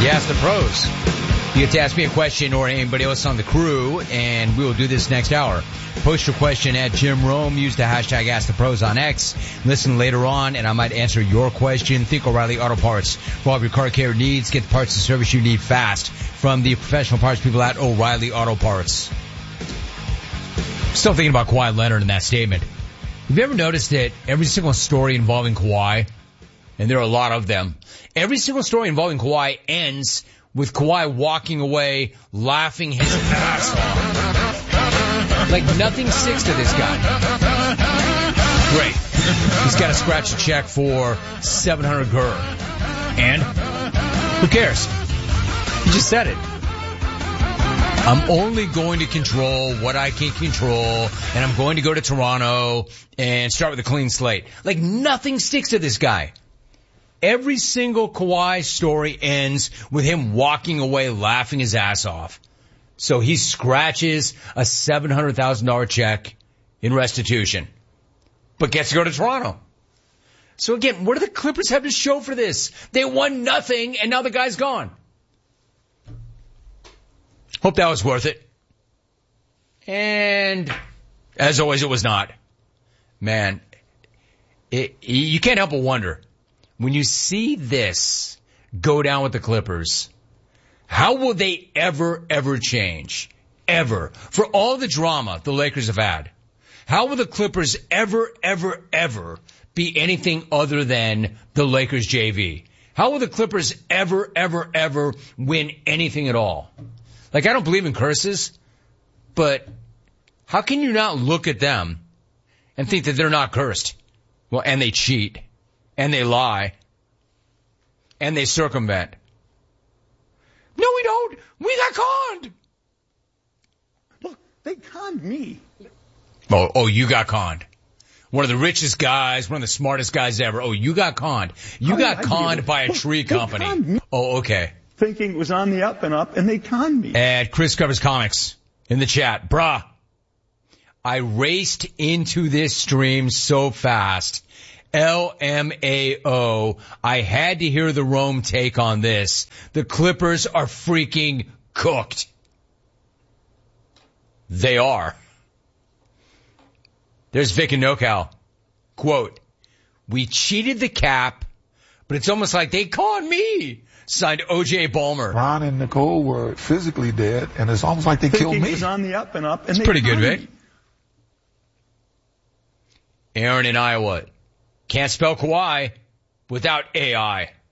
Ask the Pros. You get to ask me a question or anybody else on the crew, and we will do this next hour. Post your question at Jim Rome. Use the hashtag Ask the Pros on X. Listen later on, and I might answer your question. Think O'Reilly Auto Parts. For all of your car care needs, get the parts and service you need fast from the professional parts people at O'Reilly Auto Parts. Still thinking about Kawhi Leonard in that statement. Have you ever noticed that every single story involving Kawhi, and there are a lot of them, every single story involving Kawhi ends with Kawhi walking away, laughing his ass off. Like nothing sticks to this guy. Great. He's got to scratch a check for $700 grand. And who cares? He just said it. I'm only going to control what I can control, and I'm going to go to Toronto and start with a clean slate. Like nothing sticks to this guy. Every single Kawhi story ends with him walking away laughing his ass off. So he scratches a $700,000 check in restitution, but gets to go to Toronto. So again, what do the Clippers have to show for this? They won nothing, and now the guy's gone. Hope that was worth it. And as always, it was not. Man, you can't help but wonder, when you see this go down with the Clippers, how will they ever change? Ever. For all the drama the Lakers have had, how will the Clippers ever be anything other than the Lakers JV? How will the Clippers ever win anything at all? Like, I don't believe in curses, but how can you not look at them and think that they're not cursed? Well, and they cheat, and they lie, and they circumvent. No, we don't. We got conned. Look, they conned me. Oh, you got conned. One of the richest guys, one of the smartest guys ever. Oh, you got conned. You got conned by a tree company. Oh, okay. Thinking it was on the up and up, and they conned me. At Chris Covers Comics in the chat. Bruh, I raced into this stream so fast. LMAO. I had to hear the Rome take on this. The Clippers are freaking cooked. They are. There's Vic and NoCal. Quote, we cheated the cap, but it's almost like they conned me. Signed O.J. Ballmer. Ron and Nicole were physically dead, and it's almost like they killed me. It was on the up and up. And it's pretty good, Vic. Aaron in Iowa. Can't spell Kawhi without AI.